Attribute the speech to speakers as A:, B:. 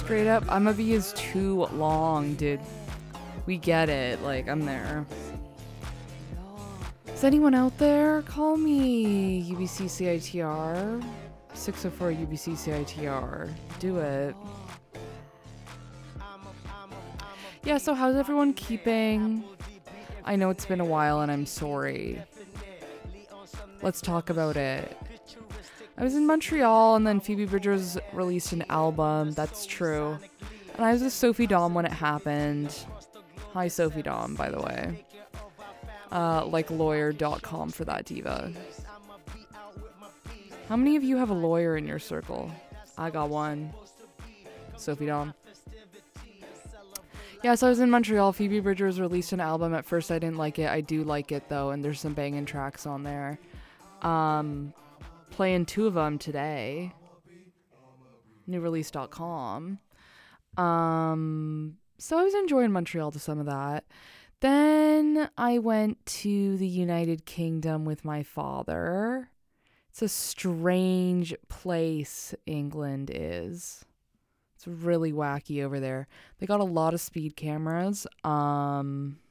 A: Straight up, I'm a V is too long, dude. We get it. Like, I'm there. Is anyone out there? Call me. UBC CITR. 604 UBC CITR. Do it. Yeah, so how's everyone keeping? I know it's been a while and I'm sorry. Let's talk about it. I was in Montreal and then Phoebe Bridgers released an album. That's true. And I was with Sophie Dom when it happened. Hi, Sophie Dom, by the way. Like lawyer.com for that diva. How many of you have a lawyer in your circle? I got one. Sophie Dom. Yeah, so I was in Montreal. Phoebe Bridgers released an album. At first I didn't like it. I do like it though, and there's some banging tracks on there. Playing 2 of them today. Newrelease.com. So I was enjoying Montreal to some of that. Then I went to the United Kingdom with my father. It's a strange place, England is. It's really wacky over there. They got a lot of speed cameras. And